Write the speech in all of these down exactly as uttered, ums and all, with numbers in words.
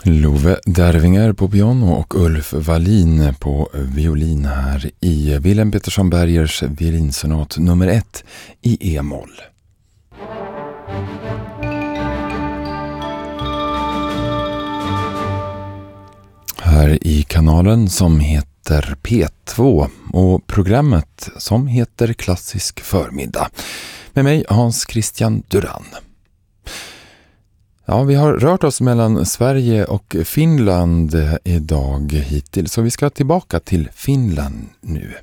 Love Dervinger på piano och Ulf Wallin på violin här i Wilhelm Petersson Bergers violinsonat nummer ett i E-moll. Här i kanalen som heter P två och programmet som heter Klassisk förmiddag. Med mig Hans Christian Duran. Ja, vi har rört oss mellan Sverige och Finland idag hittills, så vi ska tillbaka till Finland nu.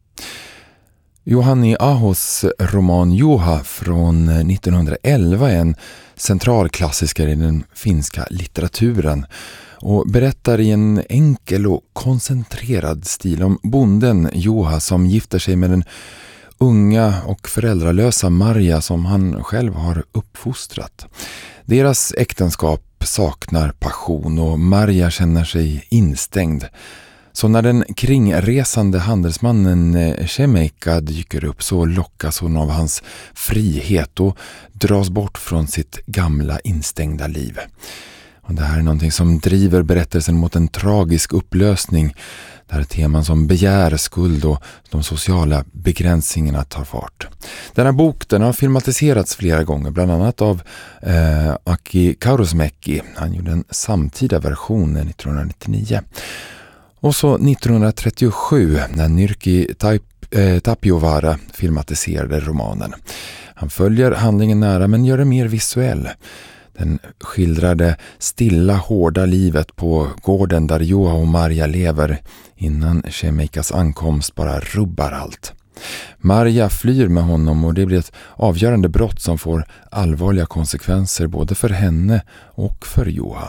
Juhani Ahos roman Juha från nittonhundraelva är en centralklassiker i den finska litteraturen och berättar i en enkel och koncentrerad stil om bonden Juha som gifter sig med den unga och föräldralösa Marja som han själv har uppfostrat. Deras äktenskap saknar passion och Marja känner sig instängd. Så när den kringresande handelsmannen Shemeika dyker upp så lockas hon av hans frihet och dras bort från sitt gamla instängda liv. Och det här är någonting som driver berättelsen mot en tragisk upplösning där teman som begär, skuld och de sociala begränsningarna tar fart. Denna bok den har filmatiserats flera gånger, bland annat av eh, Aki Kaurismäki. Han gjorde en samtida version nittonhundranittionio. Och så nittonhundratrettiosju när Nyrki Taip, eh, Tapiovaara filmatiserade romanen. Han följer handlingen nära men gör det mer visuell. Den skildrade stilla, hårda livet på gården där Juha och Marja lever innan Shemeikas ankomst bara rubbar allt. Marja flyr med honom och det blir ett avgörande brott som får allvarliga konsekvenser både för henne och för Juha.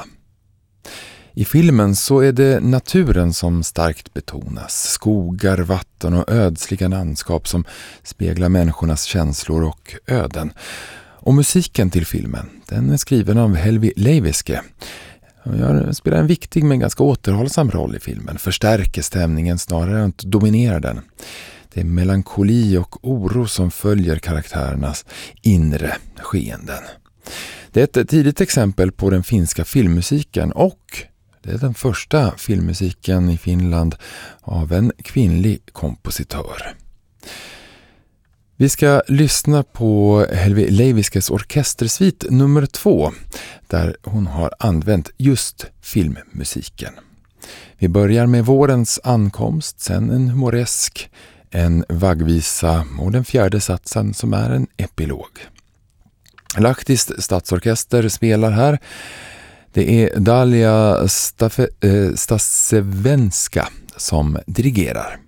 I filmen så är det naturen som starkt betonas. Skogar, vatten och ödsliga landskap som speglar människornas känslor och öden. Och musiken till filmen, den är skriven av Helvi Leiviske. Jag spelar en viktig men ganska återhållsam roll i filmen. Förstärker stämningen snarare än att dominera den. Det är melankoli och oro som följer karaktärernas inre skeenden. Det är ett tidigt exempel på den finska filmmusiken och det är den första filmmusiken i Finland av en kvinnlig kompositör. Vi ska lyssna på Helvi Leiviskes orkestersvit nummer två där hon har använt just filmmusiken. Vi börjar med vårens ankomst, sen en humoresk, en vaggvisa och den fjärde satsen som är en epilog. Lahtis stadsorkester spelar här. Det är Dalia Stafe, eh, Stasevenska som dirigerar.